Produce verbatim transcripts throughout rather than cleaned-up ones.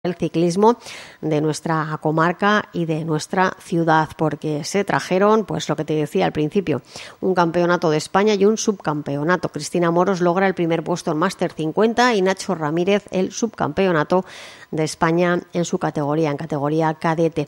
el ciclismo de nuestra comarca y de nuestra ciudad, porque se trajeron, pues lo que te decía al principio, un campeonato de España y un subcampeonato. Cristina Moros logra el primer puesto en Máster cincuenta y Nacho Ramírez el subcampeonato de España en su categoría, en categoría cadete.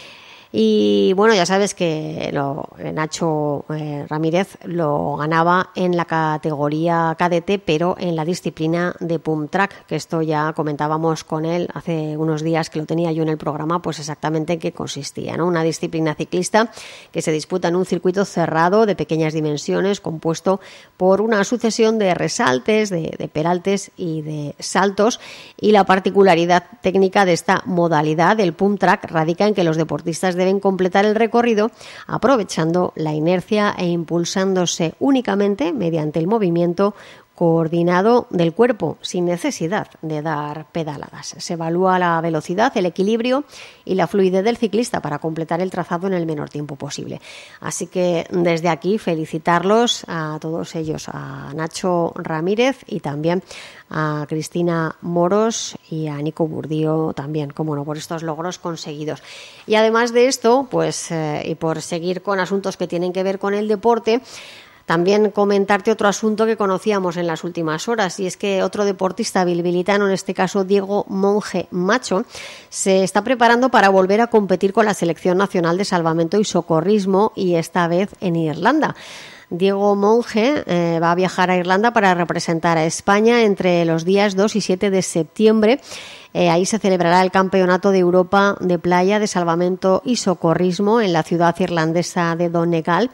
Y bueno, ya sabes que lo, Nacho eh, Ramírez lo ganaba en la categoría cadete, pero en la disciplina de pump track, que esto ya comentábamos con él hace unos días que lo tenía yo en el programa, pues exactamente en qué consistía, ¿no? Una disciplina ciclista que se disputa en un circuito cerrado de pequeñas dimensiones, compuesto por una sucesión de resaltes, de, de peraltes y de saltos, y la particularidad técnica de esta modalidad del pump track radica en que los deportistas de deben completar el recorrido aprovechando la inercia e impulsándose únicamente mediante el movimiento coordinado del cuerpo, sin necesidad de dar pedaladas. Se evalúa la velocidad, el equilibrio y la fluidez del ciclista para completar el trazado en el menor tiempo posible. Así que desde aquí felicitarlos a todos ellos, a Nacho Ramírez y también a Cristina Moros y a Nico Burdío también, como no, por estos logros conseguidos. Y además de esto, pues eh, y por seguir con asuntos que tienen que ver con el deporte, también comentarte otro asunto que conocíamos en las últimas horas, y es que otro deportista bilbilitano, en este caso Diego Monge Macho, se está preparando para volver a competir con la Selección Nacional de Salvamento y Socorrismo, y esta vez en Irlanda. Diego Monge eh, va a viajar a Irlanda para representar a España entre los días dos y siete de septiembre. Eh, ahí se celebrará el Campeonato de Europa de Playa de Salvamento y Socorrismo en la ciudad irlandesa de Donegal,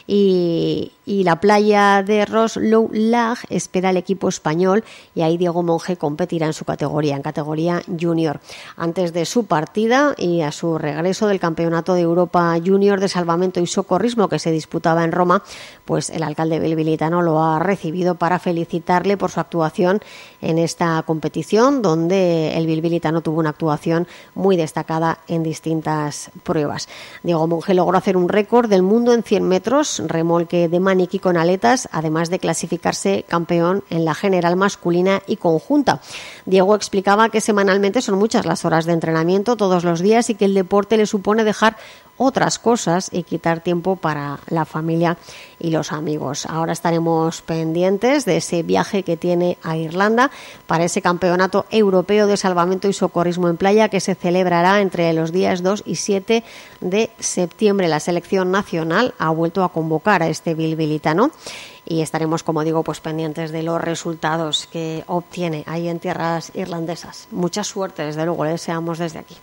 y, y la playa de Roslow Lag espera el equipo español, y ahí Diego Monge competirá en su categoría, en categoría junior. Antes de su partida y a su regreso del Campeonato de Europa Junior de Salvamento y Socorrismo que se disputaba en Roma, pues el alcalde bilbilitano lo ha recibido para felicitarle por su actuación en esta competición, donde el bilbilitano tuvo una actuación muy destacada en distintas pruebas. Diego Monge logró hacer un récord del mundo en cien metros, remolque de maniquí con aletas, además de clasificarse campeón en la general masculina y conjunta. Diego explicaba que semanalmente son muchas las horas de entrenamiento todos los días y que el deporte le supone dejar otras cosas y quitar tiempo para la familia y los amigos. Ahora estaremos pendientes de ese viaje que tiene a Irlanda para ese Campeonato Europeo de Salvamento y Socorrismo en Playa que se celebrará entre los días dos y siete de septiembre. La selección nacional ha vuelto a convocar a este bilbilitano y estaremos, como digo, pues pendientes de los resultados que obtiene ahí en tierras irlandesas. Mucha suerte, desde luego, le deseamos desde aquí.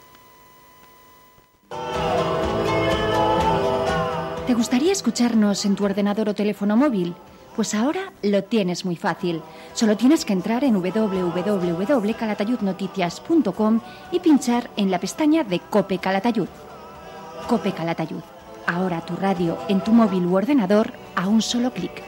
¿Te gustaría escucharnos en tu ordenador o teléfono móvil? Pues ahora lo tienes muy fácil. Solo tienes que entrar en doble u doble u doble u punto calatayud noticias punto com y pinchar en la pestaña de COPE Calatayud. COPE Calatayud. Ahora tu radio en tu móvil u ordenador a un solo clic.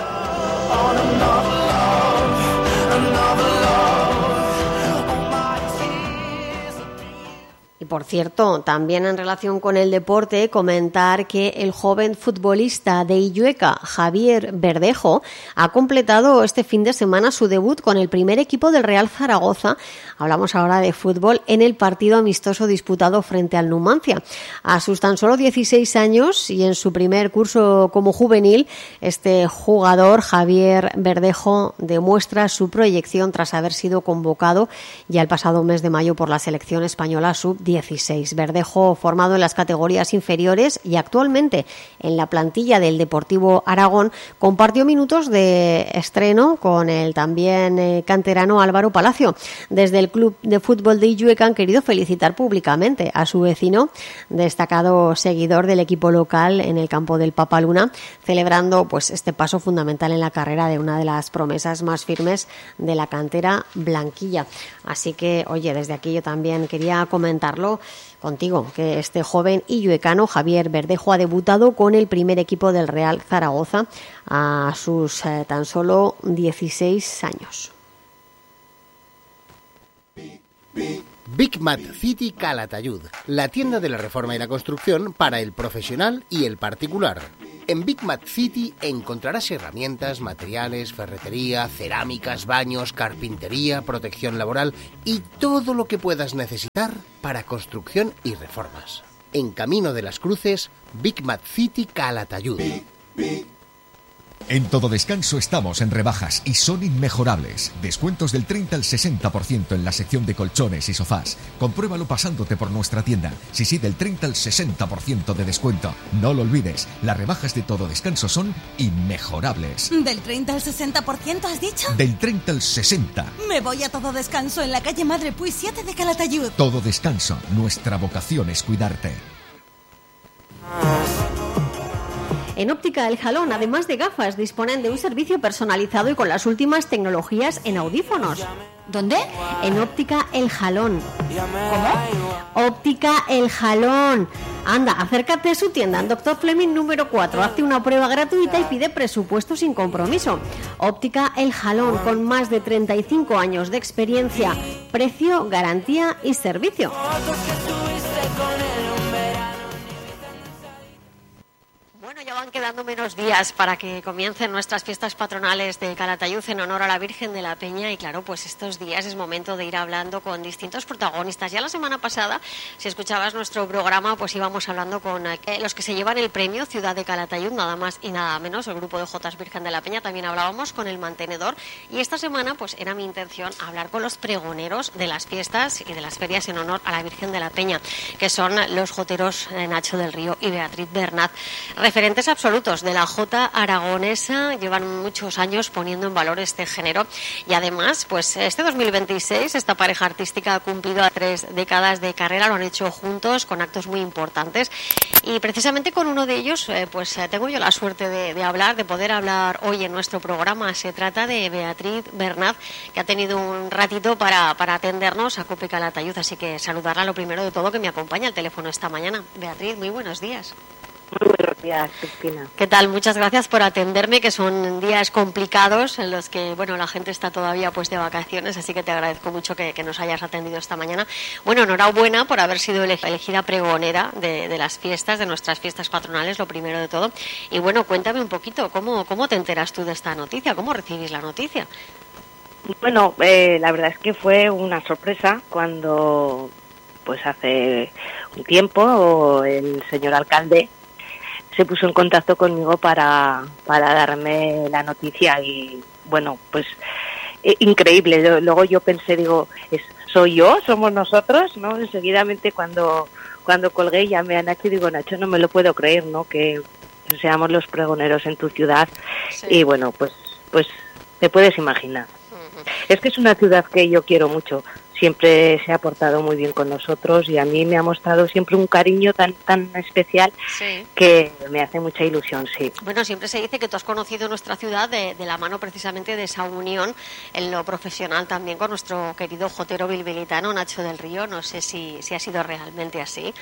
Y por cierto, también en relación con el deporte, comentar que el joven futbolista de Illueca, Javier Verdejo, ha completado este fin de semana su debut con el primer equipo del Real Zaragoza. Hablamos ahora de fútbol en el partido amistoso disputado frente al Numancia. A sus tan solo dieciséis años y en su primer curso como juvenil, este jugador, Javier Verdejo, demuestra su proyección tras haber sido convocado ya el pasado mes de mayo por la selección española sub dieciséis. Verdejo, formado en las categorías inferiores y actualmente en la plantilla del Deportivo Aragón, compartió minutos de estreno con el también eh, canterano Álvaro Palacio. Desde el Club de Fútbol de Illueca han querido felicitar públicamente a su vecino, destacado seguidor del equipo local en el campo del Papaluna, celebrando pues este paso fundamental en la carrera de una de las promesas más firmes de la cantera blanquilla. Así que, oye, desde aquí yo también quería comentarlo contigo, que este joven illuecano, Javier Verdejo, ha debutado con el primer equipo del Real Zaragoza a sus eh, tan solo dieciséis años. Big Mat City Calatayud, la tienda de la reforma y la construcción para el profesional y el particular. En Big Mat City encontrarás herramientas, materiales, ferretería, cerámicas, baños, carpintería, protección laboral y todo lo que puedas necesitar para construcción y reformas. En Camino de las Cruces, Big Mat City, Calatayud. En Todo Descanso estamos en rebajas y son inmejorables. Descuentos del treinta al sesenta por ciento en la sección de colchones y sofás. Compruébalo pasándote por nuestra tienda. Sí, sí, del treinta al sesenta por ciento de descuento. No lo olvides, las rebajas de Todo Descanso son inmejorables. ¿Del treinta al sesenta por ciento has dicho? Del treinta al sesenta. Me voy a Todo Descanso en la calle Madre Puy siete de Calatayud. Todo Descanso, nuestra vocación es cuidarte. En Óptica El Jalón, además de gafas, disponen de un servicio personalizado y con las últimas tecnologías en audífonos. ¿Dónde? En Óptica El Jalón. ¿Cómo? Óptica El Jalón. Anda, acércate a su tienda en Doctor Fleming número cuatro. Hazte una prueba gratuita y pide presupuesto sin compromiso. Óptica El Jalón, con más de treinta y cinco años de experiencia. Precio, garantía y servicio. Bueno, ya van quedando menos días para que comiencen nuestras fiestas patronales de Calatayud en honor a la Virgen de la Peña y claro, pues estos días es momento de ir hablando con distintos protagonistas. Ya la semana pasada, si escuchabas nuestro programa, pues íbamos hablando con eh, los que se llevan el premio Ciudad de Calatayud, nada más y nada menos, el grupo de Jotas Virgen de la Peña. También hablábamos con el mantenedor y esta semana pues era mi intención hablar con los pregoneros de las fiestas y de las ferias en honor a la Virgen de la Peña, que son los joteros eh, Nacho del Río y Beatriz Bernat. Referentes absolutos de la jota aragonesa, llevan muchos años poniendo en valor este género y además, pues este dos mil veintiséis esta pareja artística ha cumplido a tres décadas de carrera, lo han hecho juntos con actos muy importantes y precisamente con uno de ellos, eh, pues eh, tengo yo la suerte de, de hablar, de poder hablar hoy en nuestro programa. Se trata de Beatriz Bernat, que ha tenido un ratito para, para atendernos a Cope Calatayud, así que saludarla lo primero de todo, que me acompaña al teléfono esta mañana. Beatriz, muy buenos días. Muy buenos días, Cristina. ¿Qué tal? Muchas gracias por atenderme, que son días complicados en los que, bueno, la gente está todavía pues de vacaciones, así que te agradezco mucho que, que nos hayas atendido esta mañana. Bueno, enhorabuena por haber sido elegida pregonera de, de las fiestas, de nuestras fiestas patronales, lo primero de todo. Y bueno, cuéntame un poquito, ¿cómo, cómo te enteras tú de esta noticia? ¿Cómo recibís la noticia? Bueno, eh, la verdad es que fue una sorpresa cuando, pues hace un tiempo, el señor alcalde se puso en contacto conmigo para, para darme la noticia y, bueno, pues eh, increíble. Luego yo pensé, digo, ¿es, ¿soy yo? ¿Somos nosotros? ¿No? Enseguidamente cuando, cuando colgué llamé a Nacho y digo, Nacho, no me lo puedo creer, ¿no? Que seamos los pregoneros en tu ciudad. Sí. Y bueno, pues, pues te puedes imaginar. Uh-huh. Es que es una ciudad que yo quiero mucho. Siempre se ha portado muy bien con nosotros y a mí me ha mostrado siempre un cariño tan tan especial, sí, que me hace mucha ilusión, sí. Bueno, siempre se dice que tú has conocido nuestra ciudad de, de la mano precisamente de esa unión en lo profesional también con nuestro querido jotero bilbilitano Nacho del Río. No sé si, si ha sido realmente así.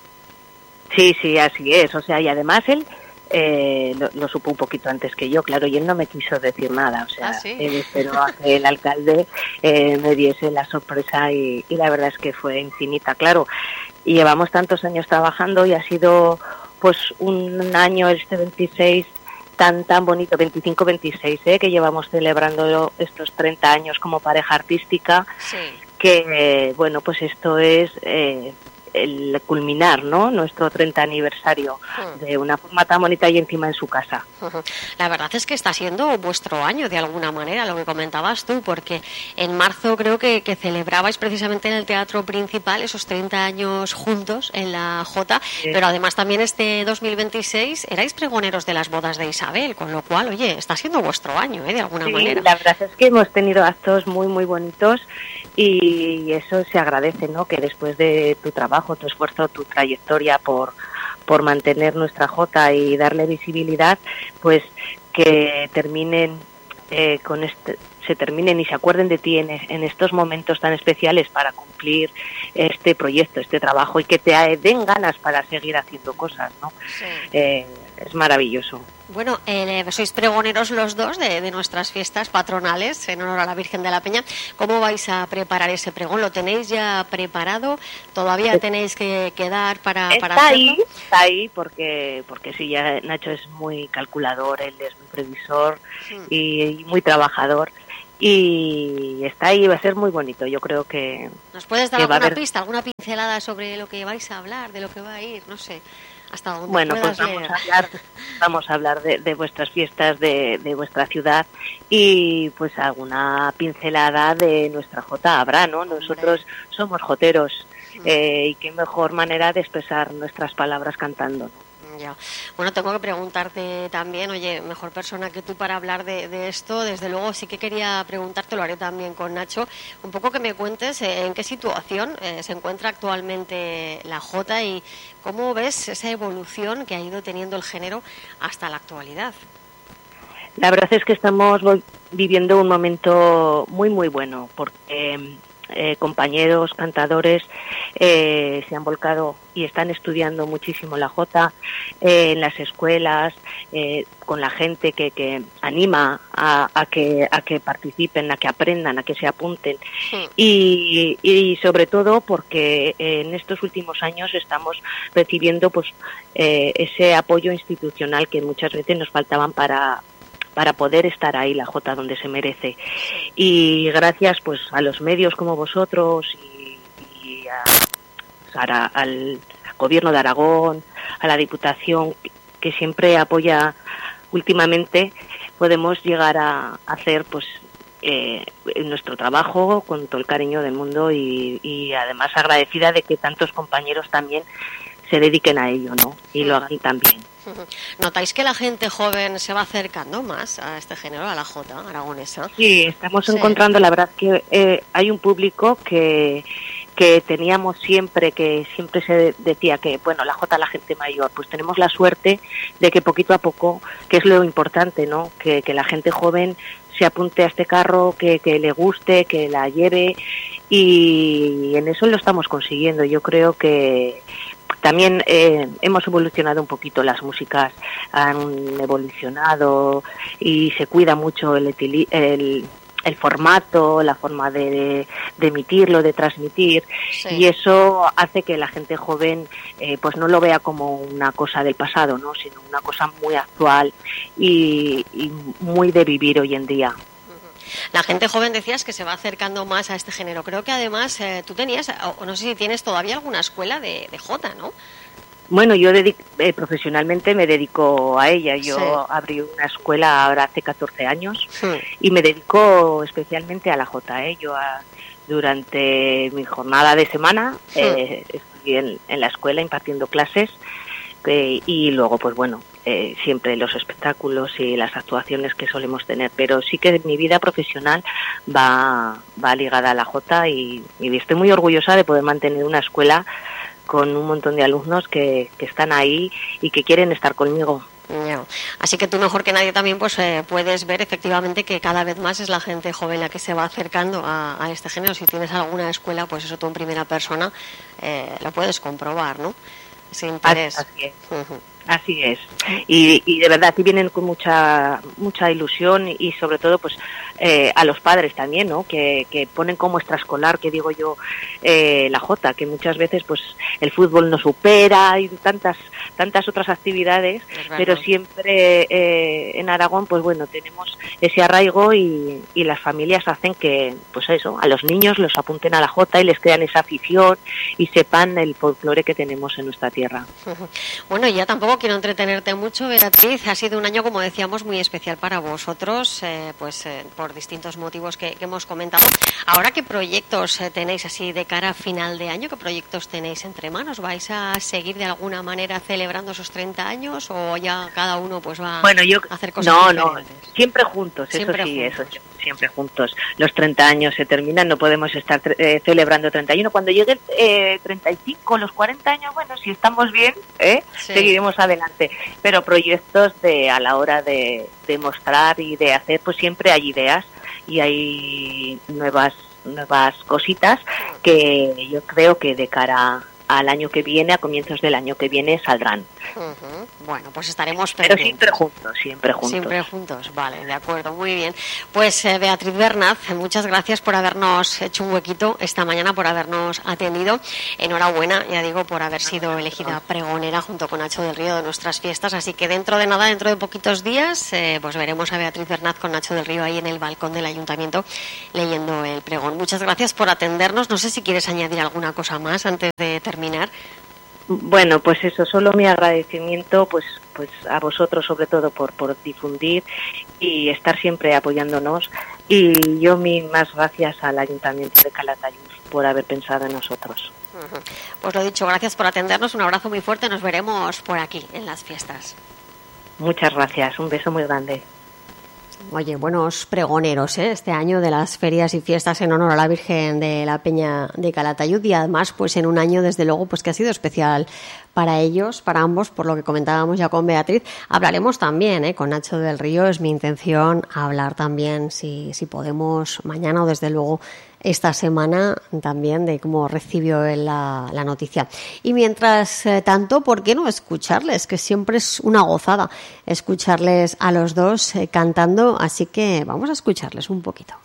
Sí, sí, así es. O sea, y además él Eh, lo, lo supo un poquito antes que yo, claro, y él no me quiso decir nada, o sea, ¿ah, sí? Él esperó a que el alcalde eh, me diese la sorpresa y, y la verdad es que fue infinita, claro, y llevamos tantos años trabajando y ha sido pues un año, este veintiséis, tan tan bonito, veinticinco veintiséis, ¿eh? Que llevamos celebrando estos treinta años como pareja artística, sí, que eh, bueno, pues esto es Eh, el culminar, ¿no?, nuestro treinta aniversario de una forma tan bonita y encima en su casa. La verdad es que está siendo vuestro año de alguna manera, lo que comentabas tú, porque en marzo creo que, que celebrabais precisamente en el Teatro Principal esos treinta años juntos en la Jota, sí, pero además también este dos mil veintiséis erais pregoneros de las bodas de Isabel, con lo cual, oye, está siendo vuestro año, ¿eh?, de alguna sí, manera. La verdad es que hemos tenido actos muy, muy bonitos y eso se agradece, ¿no?, que después de tu trabajo, tu esfuerzo, tu trayectoria por, por mantener nuestra jota y darle visibilidad, pues que terminen eh, con este, se terminen y se acuerden de ti en, en estos momentos tan especiales para cumplir este proyecto, este trabajo, y que te den ganas para seguir haciendo cosas, ¿no? Sí. Eh, es maravilloso. Bueno, eh, sois pregoneros los dos de, de nuestras fiestas patronales en honor a la Virgen de la Peña. ¿Cómo vais a preparar ese pregón? ¿Lo tenéis ya preparado? ¿Todavía tenéis que quedar para, para está hacerlo? ahí, está ahí porque porque sí, ya Nacho es muy calculador, él es muy previsor sí. y, y muy trabajador. Y está ahí, va a ser muy bonito. Yo creo que... ¿Nos puedes dar que alguna haber... pista, alguna pincelada sobre lo que vais a hablar, de lo que va a ir? No sé, hasta donde bueno, puedas pues vamos leer. a hablar, vamos a hablar de, de vuestras fiestas, de, de vuestra ciudad y pues alguna pincelada de nuestra jota habrá, ¿no? Nosotros Hombre. somos joteros eh, y qué mejor manera de expresar nuestras palabras cantando, ¿no? Ya. Bueno, tengo que preguntarte también, oye, mejor persona que tú para hablar de, de esto, desde luego sí que quería preguntarte, lo haré también con Nacho, un poco que me cuentes eh, en qué situación eh, se encuentra actualmente la jota y cómo ves esa evolución que ha ido teniendo el género hasta la actualidad. La verdad es que estamos viviendo un momento muy, muy bueno, porque eh, compañeros, cantadores eh, se han volcado y están estudiando muchísimo la jota eh, en las escuelas, eh, con la gente que, que anima a, a que a que participen, a que aprendan, a que se apunten. Sí. Y, y sobre todo porque en estos últimos años estamos recibiendo pues eh, ese apoyo institucional que muchas veces nos faltaban para para poder estar ahí la jota donde se merece. Y gracias pues a los medios como vosotros y, y a, a, al gobierno de Aragón, a la Diputación, que siempre apoya últimamente, podemos llegar a hacer pues eh, nuestro trabajo con todo el cariño del mundo y, y además agradecida de que tantos compañeros también se dediquen a ello, ¿no? Y lo hagan también. ¿Notáis que la gente joven se va acercando más a este género, a la jota aragonesa? Sí, estamos sí. encontrando, la verdad que eh, hay un público que que teníamos siempre, que siempre se decía que, bueno, la jota la gente mayor, pues tenemos la suerte de que poquito a poco, que es lo importante, ¿no? Que, que la gente joven se apunte a este carro, que, que le guste, que la lleve y en eso lo estamos consiguiendo. Yo creo que también eh, hemos evolucionado un poquito, las músicas han evolucionado y se cuida mucho el, el, el formato, la forma de, de emitirlo, de transmitir, sí. Y eso hace que la gente joven eh, pues no lo vea como una cosa del pasado, ¿no? Sino una cosa muy actual y, y muy de vivir hoy en día. La gente joven decías que se va acercando más a este género. Creo que además eh, tú tenías, o no sé si tienes todavía alguna escuela de, de jota, ¿no? Bueno, yo dedico, eh, profesionalmente me dedico a ella. Yo sí. abrí una escuela ahora hace catorce años sí. y me dedico especialmente a la jota. ¿eh? Yo a, durante mi jornada de semana sí. eh, estoy en, en la escuela impartiendo clases eh, y luego, pues bueno, Eh, siempre los espectáculos y las actuaciones que solemos tener, pero sí que mi vida profesional va, va ligada a la jota y, y estoy muy orgullosa de poder mantener una escuela con un montón de alumnos que, que están ahí y que quieren estar conmigo. Yeah. Así que tú mejor que nadie también pues eh, puedes ver efectivamente que cada vez más es la gente joven la que se va acercando a, a este género. Si tienes alguna escuela, pues eso tú en primera persona eh, lo puedes comprobar, ¿no? Ese interés. Así es. Uh-huh. Así es. Y, y de verdad aquí vienen con mucha mucha ilusión y sobre todo pues eh, a los padres también, ¿no? Que, que ponen como extraescolar, que digo yo, eh, la jota, que muchas veces pues el fútbol nos supera y tantas tantas otras actividades, pero siempre eh, en Aragón pues bueno, tenemos ese arraigo y, y las familias hacen que pues eso, a los niños los apunten a la jota y les crean esa afición y sepan el folclore que tenemos en nuestra tierra. Bueno, ya tampoco quiero entretenerte mucho, Beatriz. Ha sido un año, como decíamos, muy especial para vosotros, eh, pues eh, por distintos motivos que, que hemos comentado. Ahora, ¿qué proyectos eh, tenéis así de cara a final de año? ¿Qué proyectos tenéis entre manos? ¿Vais a seguir de alguna manera celebrando esos treinta años o ya cada uno pues va bueno, yo, a hacer cosas no, diferentes? No, siempre juntos, siempre eso sí, juntos. eso siempre juntos. Los treinta años se terminan, no podemos estar eh, celebrando treinta y uno. Cuando llegue eh, treinta y cinco, los cuarenta años, bueno, si estamos bien, ¿eh? Sí. Seguiremos adelante. Pero proyectos de a la hora de, de mostrar y de hacer, pues siempre hay ideas y hay nuevas nuevas cositas que yo creo que de cara al año que viene, a comienzos del año que viene, saldrán. Uh-huh. Bueno, pues estaremos Pero pendientes. siempre juntos, siempre juntos. Siempre juntos, vale, de acuerdo, muy bien. Pues eh, Beatriz Bernat, muchas gracias por habernos hecho un huequito esta mañana, por habernos atendido. Enhorabuena, ya digo, por haber sido elegida pregonera junto con Nacho del Río de nuestras fiestas. Así que dentro de nada, dentro de poquitos días, eh, pues veremos a Beatriz Bernat con Nacho del Río ahí en el balcón del Ayuntamiento leyendo el pregón. Muchas gracias por atendernos. No sé si quieres añadir alguna cosa más antes de terminar. Bueno, pues eso, solo mi agradecimiento pues pues a vosotros sobre todo por, por difundir y estar siempre apoyándonos, y yo mis más gracias al Ayuntamiento de Calatayud por haber pensado en nosotros. Uh-huh. Pues lo dicho, gracias por atendernos, un abrazo muy fuerte, nos veremos por aquí en las fiestas. Muchas gracias, un beso muy grande. Oye, buenos pregoneros, ¿eh? Este año de las ferias y fiestas en honor a la Virgen de la Peña de Calatayud, y además pues en un año desde luego pues que ha sido especial para ellos, para ambos, por lo que comentábamos ya con Beatriz. Hablaremos también ¿eh? con Nacho del Río, es mi intención hablar también si, si podemos mañana o desde luego esta semana también de cómo recibió él la, la noticia. Y mientras eh, tanto, ¿por qué no escucharles? Que siempre es una gozada escucharles a los dos eh, cantando, así que vamos a escucharles un poquito.